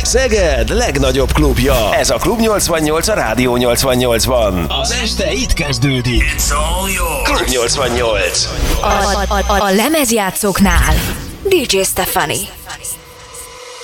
Szeged legnagyobb klubja. Ez a Klub 88 a Rádió 88-ban. Az este itt kezdődik. It's all yours. Klub 88. A lemezjátszóknál DJ Stefani.